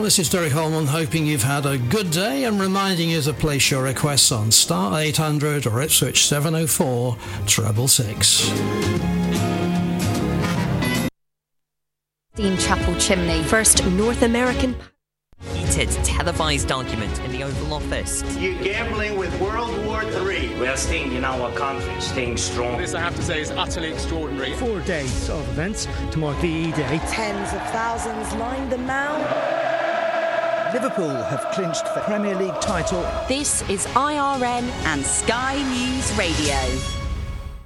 this is Derek Holman, hoping you've had a good day and reminding you to place your requests on star 800 or Ipswich 704 666. Dean Chapel Chimney, first North American heated televised document in the Oval Office. You're gambling with World War III. We are staying in our country, staying strong. This, I have to say, is utterly extraordinary. 4 days of events to mark VE Day. Tens of thousands lined the Mall. Liverpool have clinched the Premier League title. This is IRN and Sky News Radio.